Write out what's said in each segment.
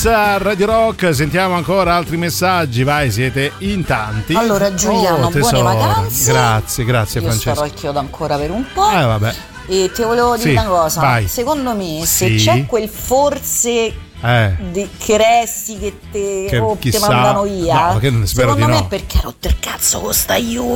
Radio Rock, sentiamo ancora altri messaggi, vai, siete in tanti. Allora Giuliano, buone vacanze. Grazie Francesco. Francesco. Io starò chiodo ancora per un po'. Vabbè. E ti volevo dire una cosa, vai. Secondo me Sì. se c'è quel forse che resti che te mandano via, no, che non spero secondo di me no. è perché ha rotto il cazzo con sta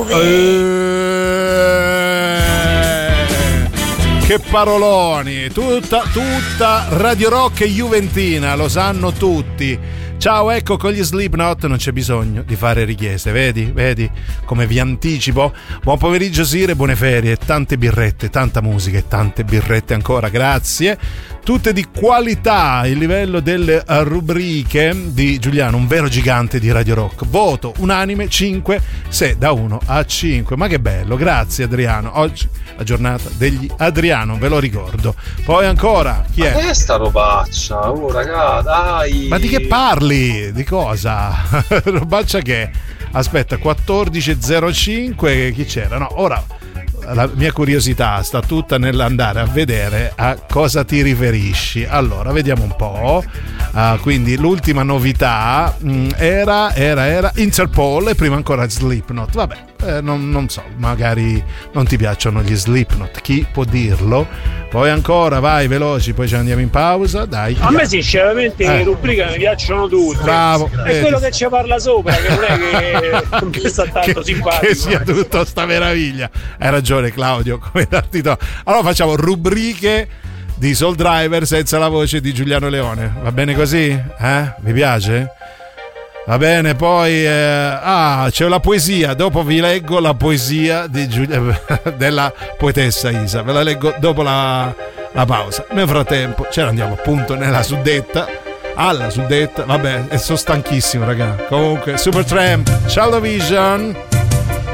Juve. Che paroloni, tutta Radio Rock e Juventina, lo sanno tutti. Ciao, ecco, con gli Slipknot non c'è bisogno di fare richieste, vedi come vi anticipo. Buon pomeriggio Sire, buone ferie, tante birrette, tanta musica e tante birrette ancora, grazie. Tutte di qualità, il livello delle rubriche di Giuliano, un vero gigante di Radio Rock. Voto unanime 5, se da 1 a 5. Ma che bello, grazie Adriano. Oggi la giornata degli Adriano, ve lo ricordo. Poi ancora, chi è? Ma che è sta robaccia? Oh raga, dai. Ma di che parli? Di cosa? Robaccia che? Aspetta, 14.05, chi c'era? No, ora la mia curiosità sta tutta nell'andare a vedere a cosa ti riferisci. Allora, vediamo un po'. Quindi l'ultima novità era Interpol e prima ancora Slipknot. Vabbè, non so, magari non ti piacciono gli Slipknot, chi può dirlo? Poi ancora, vai veloci, poi ci andiamo in pausa, dai. A me sinceramente le rubriche mi piacciono tutte. Bravo. È quello che ci parla sopra, che non è che mi sta tanto simpatico. Che sia tutto sta meraviglia. Hai ragione Claudio, come darti to. Allora facciamo rubriche di Soul Driver senza la voce di Giuliano Leone. Va bene così? Vi piace? Va bene, poi c'è la poesia. Dopo vi leggo la poesia di della poetessa Isa. Ve la leggo dopo la pausa. Nel frattempo ce ne andiamo appunto alla suddetta. Vabbè, e sono stanchissimo, raga. Comunque, Supertramp, Shallow Vision.